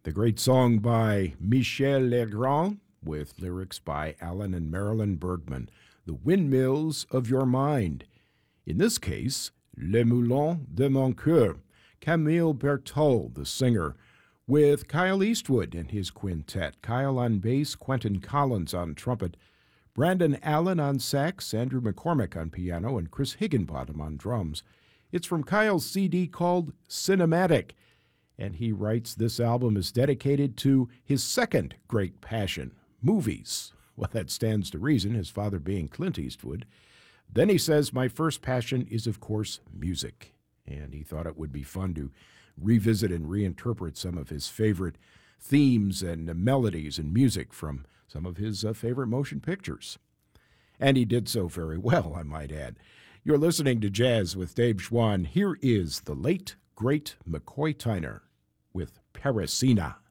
The great song by Michel Legrand with lyrics by Alan and Marilyn Bergman, The Windmills of Your Mind. In this case, Les Moulins de mon Coeur, Camille Berthold, the singer, with Kyle Eastwood and his quintet, Kyle on bass, Quentin Collins on trumpet, Brandon Allen on sax, Andrew McCormick on piano, and Chris Higginbottom on drums. It's from Kyle's CD called Cinematic, and he writes this album is dedicated to his second great passion, movies. Well, that stands to reason, his father being Clint Eastwood. Then he says, my first passion is, of course, music. And he thought it would be fun to revisit and reinterpret some of his favorite themes and melodies and music from some of his favorite motion pictures. And he did so very well, I might add. You're listening to Jazz with Dave Schwann. Here is the late, great McCoy Tyner with Parisina.